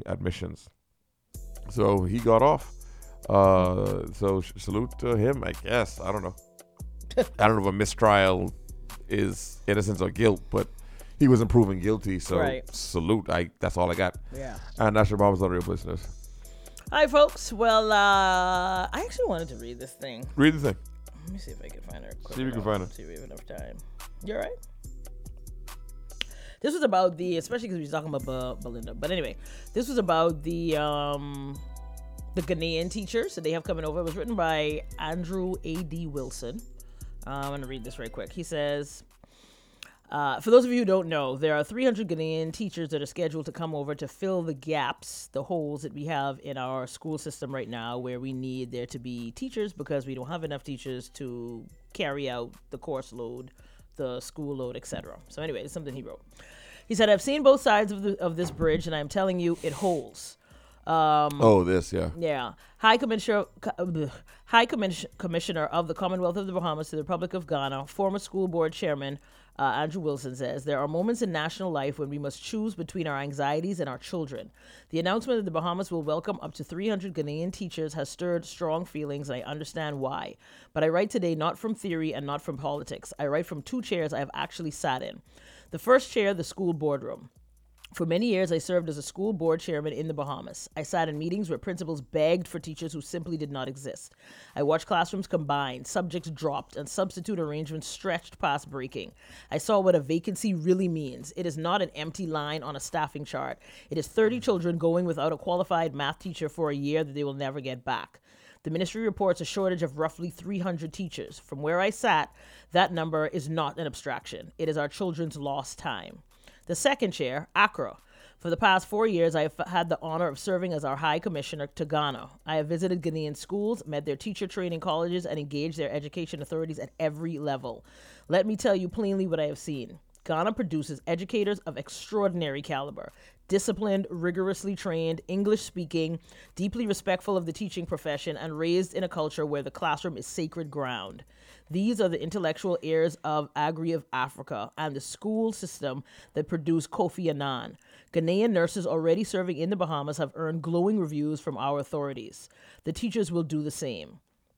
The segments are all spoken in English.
admissions. So he got off. So salute to him, I guess. I don't know. I don't know if a mistrial is innocence or guilt, but he wasn't proven guilty. So salute. That's all I got. Yeah. And that's your Bahamas Not Real Listeners. Hi, folks. Well, I actually wanted to read this thing. Read the thing. Let me see if I can find her. See if you can find her. See if we have enough time. You all right? This was about especially because we were talking about Belinda. But anyway, this was about the Ghanaian teachers that they have coming over. It was written by Andrew A.D. Wilson. I'm going to read this right quick. He says, for those of you who don't know, there are 300 Ghanaian teachers that are scheduled to come over to fill the gaps, the holes that we have in our school system right now, where we need there to be teachers because we don't have enough teachers to carry out the course load, the school load, etc. So anyway, it's something he wrote. He said, I've seen both sides of this bridge, and I'm telling you, it holds. Yeah. High Commissioner of the Commonwealth of the Bahamas to the Republic of Ghana, former school board chairman Andrew Wilson says, there are moments in national life when we must choose between our anxieties and our children. The announcement that the Bahamas will welcome up to 300 Ghanaian teachers has stirred strong feelings, and I understand why. But I write today not from theory and not from politics. I write from two chairs I have actually sat in. The first chair, the school boardroom. For many years, I served as a school board chairman in the Bahamas. I sat in meetings where principals begged for teachers who simply did not exist. I watched classrooms combined, subjects dropped, and substitute arrangements stretched past breaking. I saw what a vacancy really means. It is not an empty line on a staffing chart. It is 30 children going without a qualified math teacher for a year that they will never get back. The ministry reports a shortage of roughly 300 teachers. From where I sat, that number is not an abstraction. It is our children's lost time. The second chair, Accra. For the past 4 years, I have had the honor of serving as our High Commissioner to Ghana. I have visited Ghanaian schools, met their teacher training colleges, and engaged their education authorities at every level. Let me tell you plainly what I have seen. Ghana produces educators of extraordinary caliber, disciplined, rigorously trained, English-speaking, deeply respectful of the teaching profession, and raised in a culture where the classroom is sacred ground. These are the intellectual heirs of Agri of Africa and the school system that produced Kofi Annan. Ghanaian nurses already serving in the Bahamas have earned glowing reviews from our authorities. The teachers will do the same.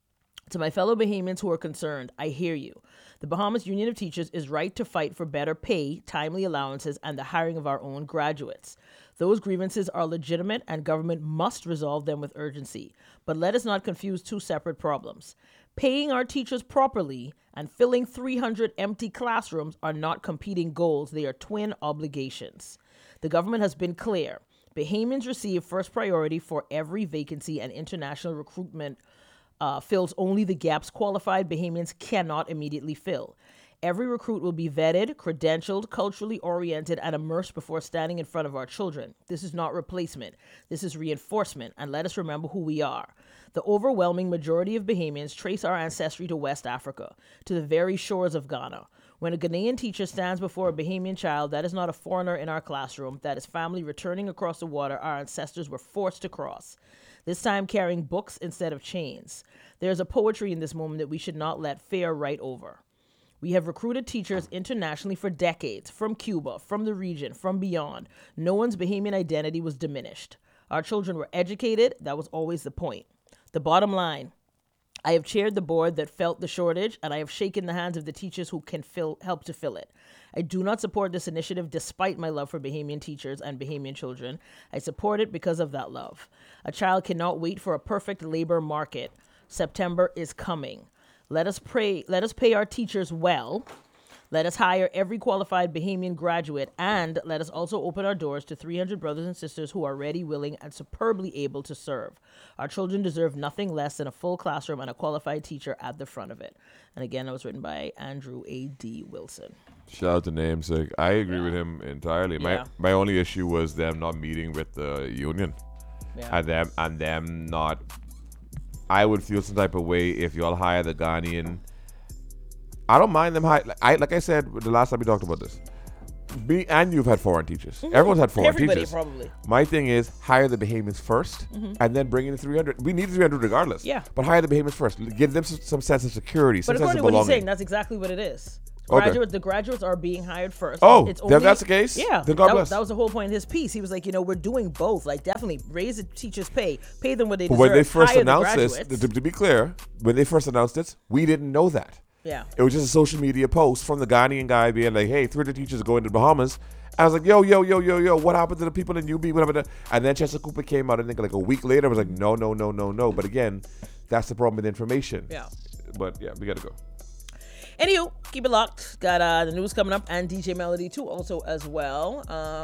To my fellow Bahamians who are concerned, I hear you. The Bahamas Union of Teachers is right to fight for better pay, timely allowances, and the hiring of our own graduates. Those grievances are legitimate and government must resolve them with urgency. But let us not confuse two separate problems. Paying our teachers properly and filling 300 empty classrooms are not competing goals. They are twin obligations. The government has been clear. Bahamians receive first priority for every vacancy, and international recruitment fills only the gaps qualified Bahamians cannot immediately fill. Every recruit will be vetted, credentialed, culturally oriented, and immersed before standing in front of our children. This is not replacement. This is reinforcement, and let us remember who we are. The overwhelming majority of Bahamians trace our ancestry to West Africa, to the very shores of Ghana. When a Ghanaian teacher stands before a Bahamian child, that is not a foreigner in our classroom. That is family returning across the water our ancestors were forced to cross, this time carrying books instead of chains. There is a poetry in this moment that we should not let fare right over. We have recruited teachers internationally for decades, from Cuba, from the region, from beyond. No one's Bahamian identity was diminished. Our children were educated. That was always the point. The bottom line, I have chaired the board that felt the shortage, and I have shaken the hands of the teachers who can help to fill it. I do not support this initiative despite my love for Bahamian teachers and Bahamian children. I support it because of that love. A child cannot wait for a perfect labor market. September is coming. Let us pay our teachers well. Let us hire every qualified Bahamian graduate, and let us also open our doors to 300 brothers and sisters who are ready, willing, and superbly able to serve. Our children deserve nothing less than a full classroom and a qualified teacher at the front of it. And again, that was written by Andrew A.D. Wilson. Shout out to Namesake. I agree with him entirely. My only issue was them not meeting with the union. Yeah. And them not... I would feel some type of way if y'all hire the Ghanaian... I don't mind them hire... Like I said the last time we talked about this. And you've had foreign teachers. Mm-hmm. Everyone's had foreign teachers. Probably. My thing is hire the Bahamians first, and then bring in the 300. We need 300 regardless. Yeah. But hire the Bahamians first. Give them some sense of security, some but sense of according to what belonging. he's saying, that's exactly what it is. The graduates are being hired first. Oh, that's the case? Yeah. Then God bless. That was the whole point of his piece. He was like, we're doing both. Like, definitely raise the teachers' pay them what they deserve. When they first announced this, to be clear, when they first announced this, we didn't know that. Yeah. It was just a social media post from the Ghanaian guy being like, hey, 3 of the teachers are going to the Bahamas. I was like, yo, what happened to the people in UB? What happened to? And then Chester Cooper came out, I think like a week later, was like, no. But again, that's the problem with information. Yeah. But yeah, we got to go. Anywho, keep it locked. Got the news coming up and DJ Melody too also as well.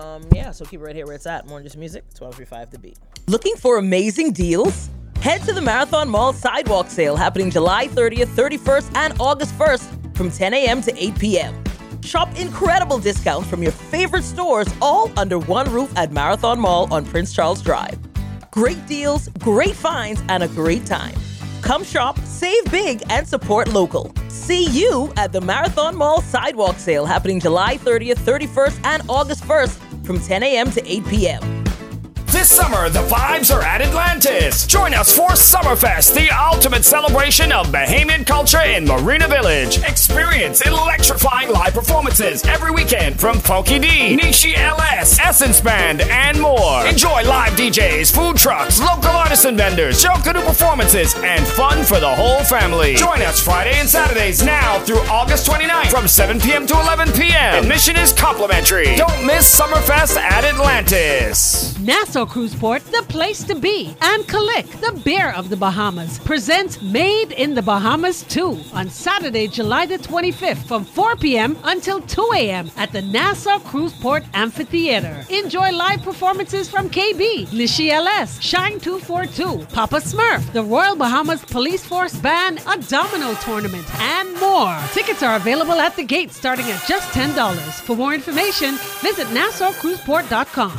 So keep it right here where it's at. More Just Music, 1235 The Beat. Looking for amazing deals? Head to the Marathon Mall Sidewalk Sale happening July 30th, 31st, and August 1st from 10 a.m. to 8 p.m. Shop incredible discounts from your favorite stores all under one roof at Marathon Mall on Prince Charles Drive. Great deals, great finds, and a great time. Come shop, save big, and support local. See you at the Marathon Mall Sidewalk Sale happening July 30th, 31st, and August 1st from 10 a.m. to 8 p.m. This summer, the vibes are at Atlantis. Join us for Summerfest, the ultimate celebration of Bahamian culture in Marina Village. Experience electrifying live performances every weekend from Funky D, Nishi LS, Essence Band, and more. Enjoy live DJs, food trucks, local artisan vendors, show canoe performances, and fun for the whole family. Join us Friday and Saturdays now through August 29th from 7 p.m. to 11 p.m. Admission is complimentary. Don't miss Summerfest at Atlantis. Nassau Cruise Port, the place to be. And Kalik, the beer of the Bahamas, presents Made in the Bahamas 2 on Saturday, July the 25th from 4 p.m. until 2 a.m. at the Nassau Cruise Port Amphitheater. Enjoy live performances from KB, Nishi LS, Shine 242, Papa Smurf, the Royal Bahamas Police Force Band, a domino tournament, and more. Tickets are available at the gate starting at just $10. For more information, visit NassauCruiseport.com.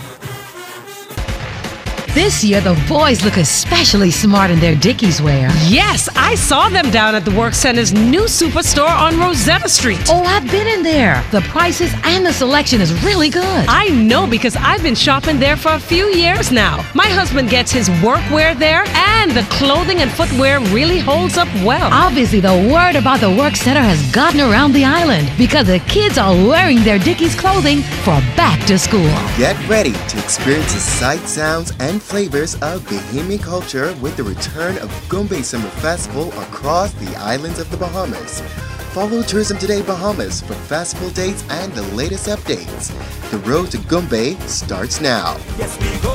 This year, the boys look especially smart in their Dickies wear. Yes, I saw them down at the Work Center's new superstore on Rosetta Street. Oh, I've been in there. The prices and the selection is really good. I know because I've been shopping there for a few years now. My husband gets his workwear there, and the clothing and footwear really holds up well. Obviously, the word about the Work Center has gotten around the island because the kids are wearing their Dickies clothing for back to school. Get ready to experience the sights, sounds, and flavors of Bahamian culture with the return of Gombe Summer Festival across the islands of the Bahamas. Follow Tourism Today Bahamas for festival dates and the latest updates. The road to Gombe starts now.